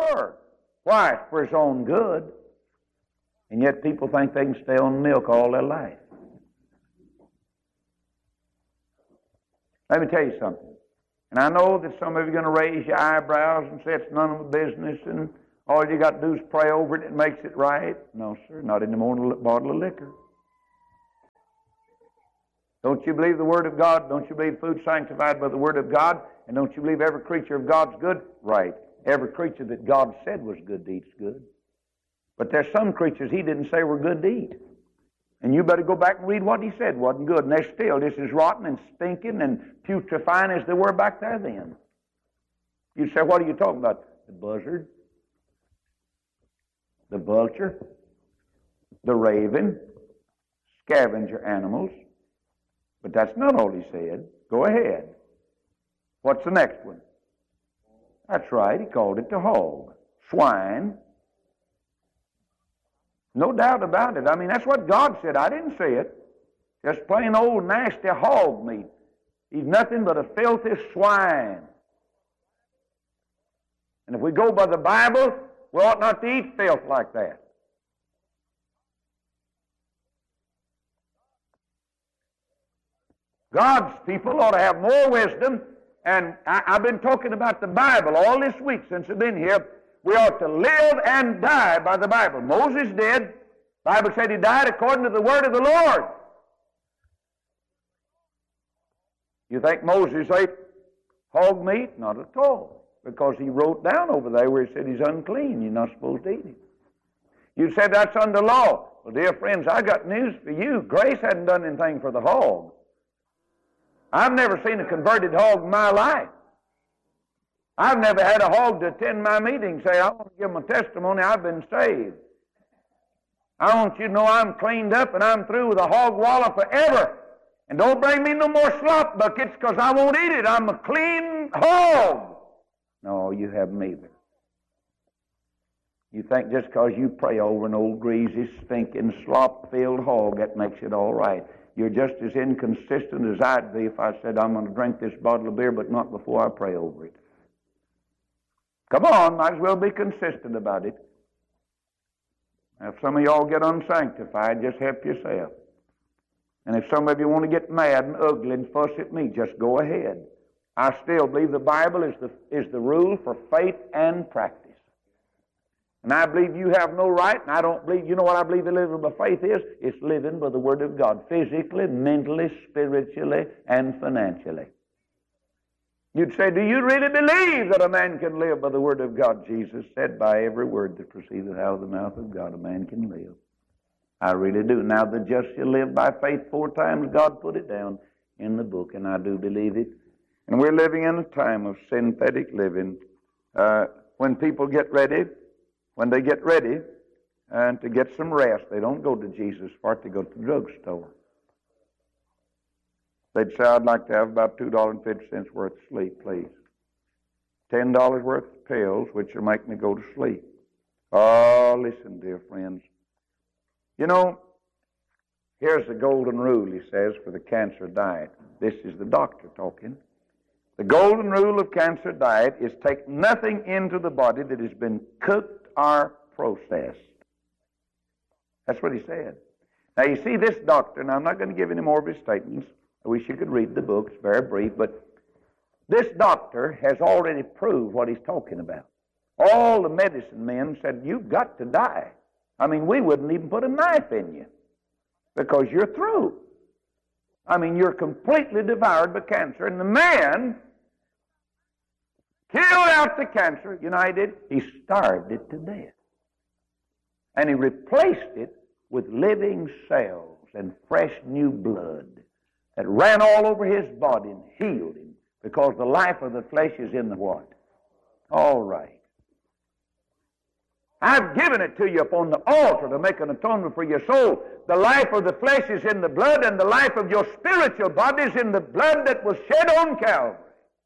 Sure. Why? For his own good. And yet people think they can stay on milk all their life. Let me tell you something. And I know that some of you are going to raise your eyebrows and say it's none of my business and all you got to do is pray over it and it makes it right. No, sir, not in the morning bottle of liquor. Don't you believe the Word of God? Don't you believe food sanctified by the Word of God? And don't you believe every creature of God's good? Right. Every creature that God said was good to eat's good. But there's some creatures He didn't say were good to eat. And you better go back and read what He said wasn't good. And they're still just as rotten and stinking and putrefying as they were back there then. You say, what are you talking about? The buzzard, the vulture, the raven, scavenger animals. But that's not all He said. Go ahead. What's the next one? That's right, He called it the hog. Swine. No doubt about it. I mean, that's what God said. I didn't say it. Just plain old nasty hog meat. He's nothing but a filthy swine. And if we go by the Bible, we ought not to eat filth like that. God's people ought to have more wisdom. And I've been talking about the Bible all this week since I've been here. We ought to live and die by the Bible. Moses did. The Bible said he died according to the word of the Lord. You think Moses ate hog meat? Not at all. Because he wrote down over there where he said he's unclean. You're not supposed to eat him. You said that's under law. Well, dear friends, I got news for you. Grace hadn't done anything for the hog. I've never seen a converted hog in my life. I've never had a hog to attend my meeting say, I want to give them a testimony, I've been saved. I want you to know I'm cleaned up and I'm through with a hog wallow forever. And don't bring me no more slop buckets because I won't eat it. I'm a clean hog. No, you haven't either. You think just because you pray over an old greasy, stinking, slop-filled hog, that makes it all right. You're just as inconsistent as I'd be if I said I'm going to drink this bottle of beer, but not before I pray over it. Come on, might as well be consistent about it. Now, if some of y'all get unsanctified, just help yourself. And if some of you want to get mad and ugly and fuss at me, just go ahead. I still believe the Bible is the rule for faith and practice. And I believe you have no right, and I don't believe, you know what I believe living by faith is? It's living by the Word of God, physically, mentally, spiritually, and financially. You'd say, do you really believe that a man can live by the Word of God? Jesus said, by every word that proceedeth out of the mouth of God, a man can live. I really do. Now, the just shall live by faith 4 times. God put it down in the book, and I do believe it. And we're living in a time of synthetic living. When people get ready, when they get ready and to get some rest, they don't go to Jesus for it, they go to the drugstore. They'd say, I'd like to have about $2.50 worth of sleep, please. $10 worth of pills, which will make me go to sleep. Oh, listen, dear friends. You know, here's the golden rule, he says, for the cancer diet. This is the doctor talking. The golden rule of cancer diet is take nothing into the body that has been cooked or processed. That's what he said. Now, you see, this doctor, and I'm not going to give any more of his statements. I wish you could read the book. It's very brief. But this doctor has already proved what he's talking about. All the medicine men said, you've got to die. I mean, we wouldn't even put a knife in you because you're through. I mean, you're completely devoured by cancer. And the man killed out the cancer. You know what he did? He starved it to death. And he replaced it with living cells and fresh new blood that ran all over his body and healed him because the life of the flesh is in the what? All right. I've given it to you upon the altar to make an atonement for your soul. The life of the flesh is in the blood, and the life of your spiritual body is in the blood that was shed on Calvary.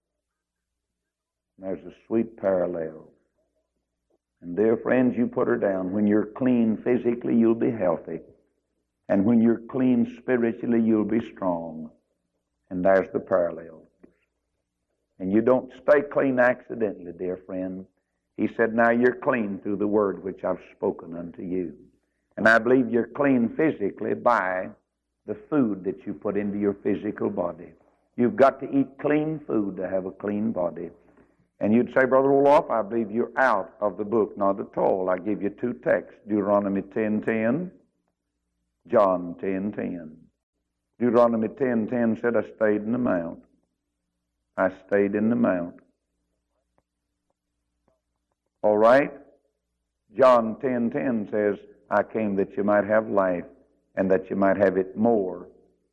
And there's a sweet parallel. And dear friends, you put her down. When you're clean physically, you'll be healthy. And when you're clean spiritually, you'll be strong. And there's the parallel. And you don't stay clean accidentally, dear friend. He said, now you're clean through the word which I've spoken unto you. And I believe you're clean physically by the food that you put into your physical body. You've got to eat clean food to have a clean body. And you'd say, Brother Roloff, I believe you're out of the book. Not at all. I give you two texts, Deuteronomy 10:10, John 10:10. Deuteronomy 10:10 said, I stayed in the mount. I stayed in the mount. All right? John 10:10 says, I came that you might have life and that you might have it more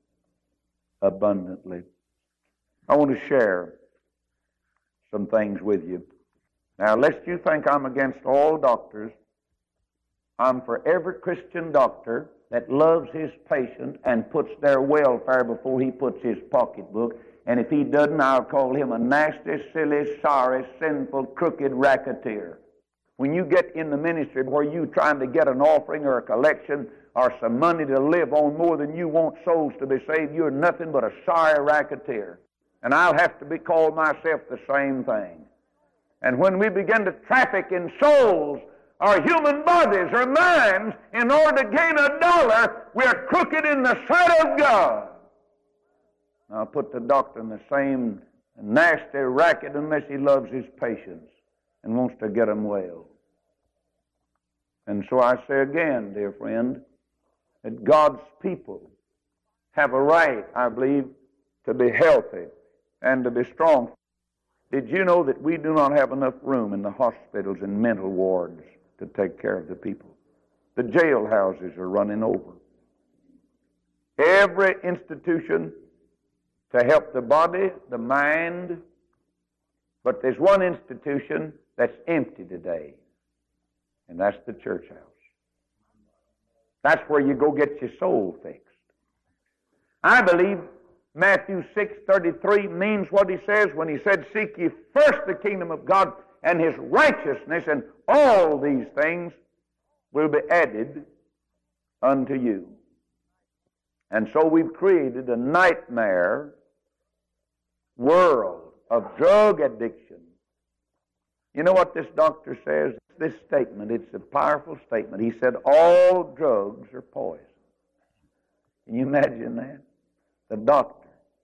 abundantly. I want to share some things with you. Now, lest you think I'm against all doctors, I'm for every Christian doctor that loves his patient and puts their welfare before he puts his pocketbook. And if he doesn't, I'll call him a nasty, silly, sorry, sinful, crooked racketeer. When you get in the ministry where you're trying to get an offering or a collection or some money to live on more than you want souls to be saved, you're nothing but a sorry racketeer. And I'll have to call myself the same thing. And when we begin to traffic in souls or human bodies or minds in order to gain a dollar, we're crooked in the sight of God. I'll put the doctor in the same nasty racket unless he loves his patients and wants to get them well. And so I say again, dear friend, that God's people have a right, I believe, to be healthy and to be strong. Did you know that we do not have enough room in the hospitals and mental wards to take care of the people? The jailhouses are running over. Every institution to help the body, the mind, but there's one institution that's empty today, and that's the church house. That's where you go get your soul fixed. I believe Matthew 6:33 means what he says when he said, seek ye first the kingdom of God and his righteousness, and all these things will be added unto you. And so we've created a nightmare world of drug addiction. You know what this doctor says? This statement, it's a powerful statement. He said, all drugs are poison. Can you imagine that? The doctor.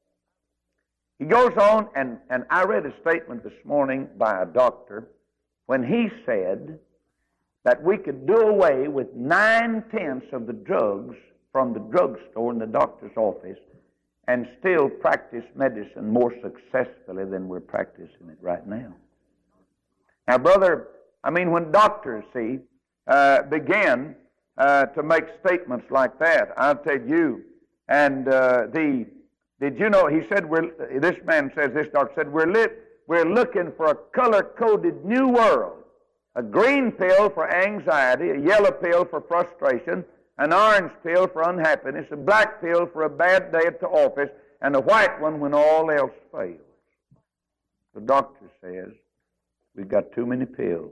He goes on, and I read a statement this morning by a doctor when he said that we could do away with 9/10 of the drugs from the drugstore in the doctor's office and still practice medicine more successfully than we're practicing it right now. Now, brother, when doctors, begin to make statements like that, I'll tell you, and did you know, he said, this man says, this doctor said, we're looking for a color-coded new world. A green pill for anxiety, a yellow pill for frustration, an orange pill for unhappiness, a black pill for a bad day at the office, and a white one when all else fails. The doctor says, we've got too many pills.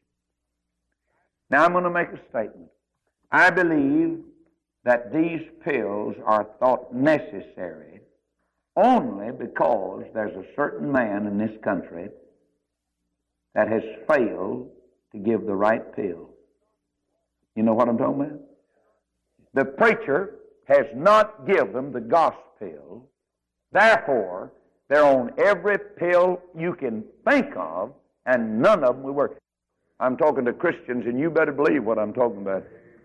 Now I'm going to make a statement. I believe that these pills are thought necessary only because there's a certain man in this country that has failed to give the right pill. You know what I'm talking about? The preacher has not given them the gospel. Therefore, they're on every pill you can think of, and none of them will work. I'm talking to Christians, and you better believe what I'm talking about.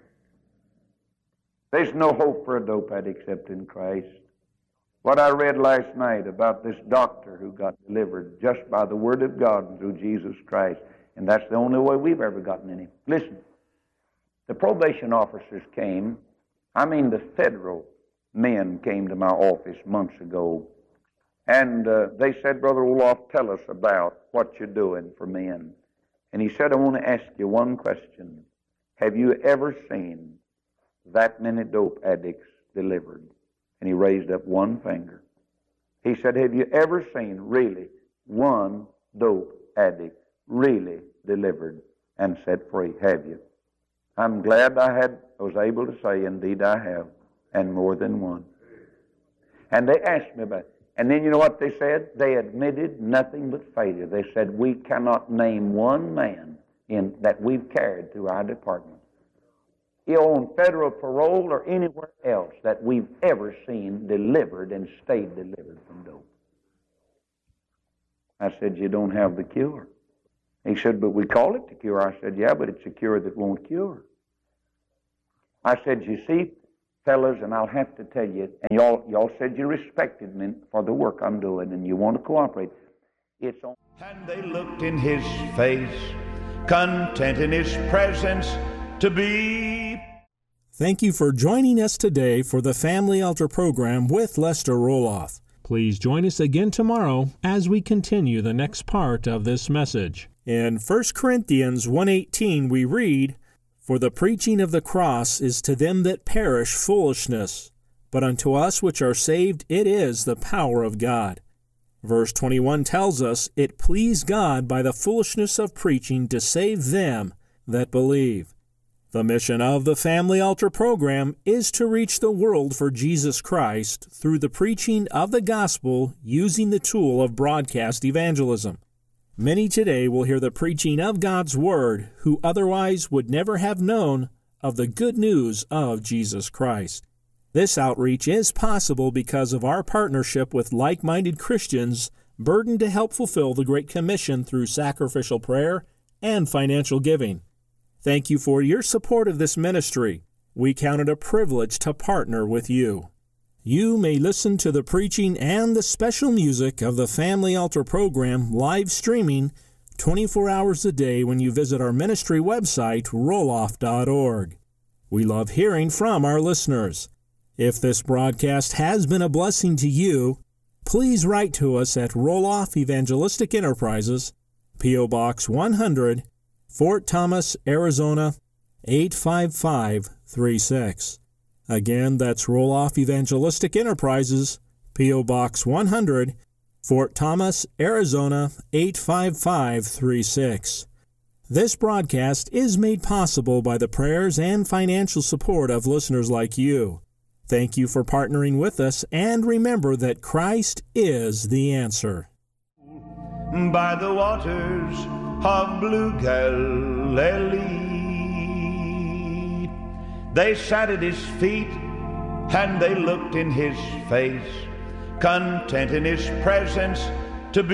There's no hope for a dope addict except in Christ. What I read last night about this doctor who got delivered just by the Word of God and through Jesus Christ, and that's the only way we've ever gotten any. Listen, the probation officers came. The federal men came to my office months ago, and they said, Brother Roloff, tell us about what you're doing for men. And he said, I want to ask you one question. Have you ever seen that many dope addicts delivered? And he raised up one finger. He said, have you ever seen really one dope addict really delivered and set free? Have you? I'm glad I was able to say, indeed I have, and more than one. And they asked me about it. And then you know what they said? They admitted nothing but failure. They said, we cannot name one man that we've carried through our department. On federal parole or anywhere else that we've ever seen delivered and stayed delivered from dope. I said, you don't have the cure. He said, but we call it the cure. I said, yeah, but it's a cure that won't cure. I said, you see, fellas, and I'll have to tell you, and y'all said you respected me for the work I'm doing and you want to cooperate. It's on. And they looked in his face, content in his presence to be. Thank you for joining us today for the Family Altar program with Lester Roloff. Please join us again tomorrow as we continue the next part of this message. In 1 Corinthians 1:18 we read, For the preaching of the cross is to them that perish foolishness, but unto us which are saved it is the power of God. Verse 21 tells us, It pleased God by the foolishness of preaching to save them that believe. The mission of the Family Altar program is to reach the world for Jesus Christ through the preaching of the gospel using the tool of broadcast evangelism. Many today will hear the preaching of God's Word who otherwise would never have known of the good news of Jesus Christ. This outreach is possible because of our partnership with like-minded Christians burdened to help fulfill the Great Commission through sacrificial prayer and financial giving. Thank you for your support of this ministry. We count it a privilege to partner with you. You may listen to the preaching and the special music of the Family Altar program live streaming 24 hours a day when you visit our ministry website, roloff.org. We love hearing from our listeners. If this broadcast has been a blessing to you, please write to us at Roloff Evangelistic Enterprises, P.O. Box 100, Fort Thomas, Arizona, 85536. Again, that's Roloff Evangelistic Enterprises, P.O. Box 100, Fort Thomas, Arizona, 85536. This broadcast is made possible by the prayers and financial support of listeners like you. Thank you for partnering with us, and remember that Christ is the answer. By the waters of blue Galilee, they sat at his feet, and they looked in his face, content in his presence